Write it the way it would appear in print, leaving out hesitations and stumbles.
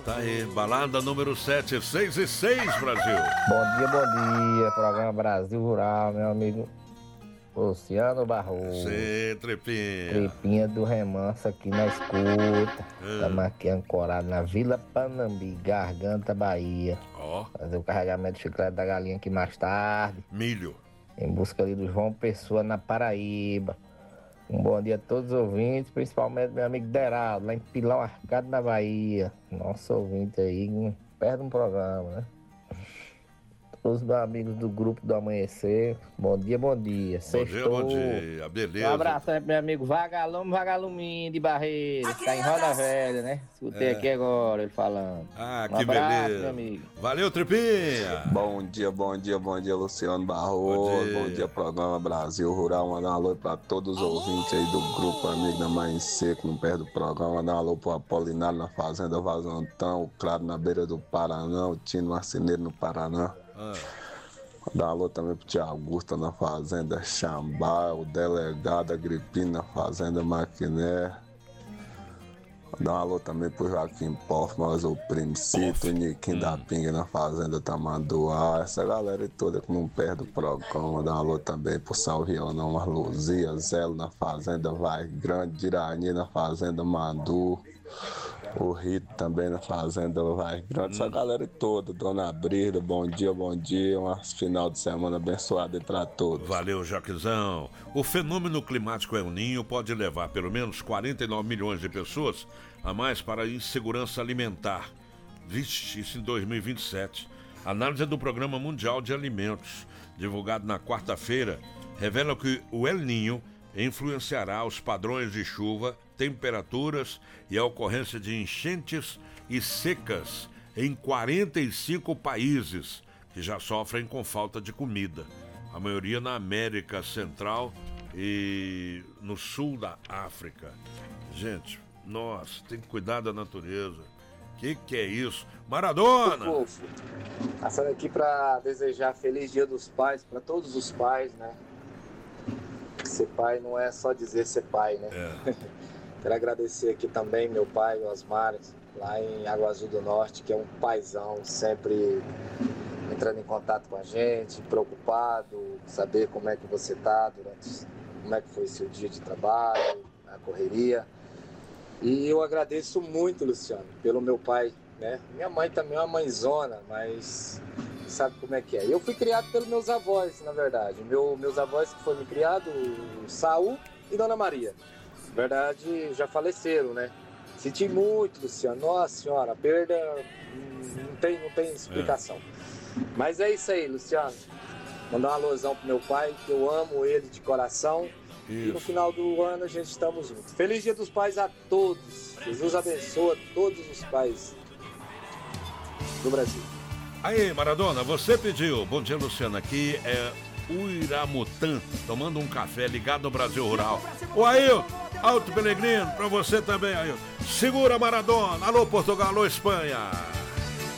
Tá aí, balada número 7, 6 e 6, Brasil. Bom dia, programa Brasil Rural, meu amigo Luciano Barroso. Sim, Trepinha. Trepinha do Remanso aqui na escuta. Estamos aqui ancorados na Vila Panambi, Garganta, Bahia. Ó. Fazer o carregamento de chiclete da galinha aqui mais tarde. Milho. Em busca ali do João Pessoa, na Paraíba. Um bom dia a todos os ouvintes, principalmente meu amigo Deraldo, lá em Pilão Arcado, na Bahia. Nosso ouvinte aí, perde um programa, né? Todos os meus amigos do grupo do Amanhecer, bom dia, bom dia. Bom dia, beleza. Um abraço aí pro meu amigo Vagaluminho de Barreira, que tá em Roda Velha, né? Escutei aqui agora ele falando. Ah, um que abraço, beleza. meu amigo. Valeu, Trepinha. Bom dia, Luciano Barroso. Bom dia, programa Brasil Rural. Mandar um alô pra todos os ouvintes aí do grupo Amigo da Mãe Seco, não perde o programa. Mandar um alô pro Apolinário na Fazenda Vazantão, o Claro na beira do Paraná, o Tino Marceneiro no Paraná. Mandar um alô também pro Tia Augusta na Fazenda Xambá, o Delegado Agripino na Fazenda Maquiné. Mandar um alô também pro Joaquim Porfmas, o Primcito, o Niquim da Pinga na Fazenda Tamanduá. Essa galera toda que não perde o programa. Mandar um alô também pro Salviano, uma Luzia, Zelo na Fazenda Vai Grande, Dirani na Fazenda Mandu. O Rito também na Fazenda Vai Grande, essa galera toda, Dona Brida, bom dia, um final de semana abençoado aí pra todos. Valeu, Jaquezão. O fenômeno climático El Niño pode levar pelo menos 49 milhões de pessoas a mais para a insegurança alimentar. Vixe, isso em 2027. A análise do Programa Mundial de Alimentos, divulgado na quarta-feira, revela que o El Niño influenciará os padrões de chuva, temperaturas e a ocorrência de enchentes e secas em 45 países que já sofrem com falta de comida. A maioria na América Central e no sul da África. Gente, nossa, tem que cuidar da natureza. Que é isso? Maradona! Passando aqui para desejar feliz Dia dos Pais para todos os pais, né? Ser pai não é só dizer ser pai, né? Quero agradecer aqui também meu pai, o Osmar, lá em Água Azul do Norte, que é um paizão, sempre entrando em contato com a gente, preocupado, saber como é que você tá como é que foi seu dia de trabalho, a correria. E eu agradeço muito, Luciano, pelo meu pai, né? Minha mãe também é uma mãezona, mas sabe como é que é. Eu fui criado pelos meus avós, na verdade. Meus avós que foram me criados, Saul e Dona Maria. Na verdade, já faleceram, né? Senti muito, Luciano. Nossa senhora, a perda não tem explicação. Mas é isso aí, Luciano. Mandar uma alusão pro meu pai, que eu amo ele de coração. Isso. E no final do ano a gente estamos juntos. Feliz Dia dos Pais a todos. Jesus abençoa todos os pais do Brasil. Aí, Maradona, você pediu. Bom dia, Luciano. Aqui é Uiramutã, tomando um café ligado no Brasil Rural. O Ailton, Alto Pelegrino, pra você também, Ailton. Segura, Maradona. Alô, Portugal, alô, Espanha.